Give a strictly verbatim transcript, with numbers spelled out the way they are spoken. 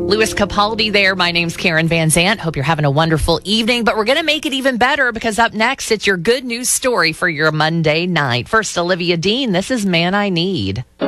Louis Capaldi there. My name's Karen Van Zant. Hope you're having a wonderful evening, but we're going to make it even better because up next, it's your good news story for your Monday night. First, Olivia Dean, this is Man I Need.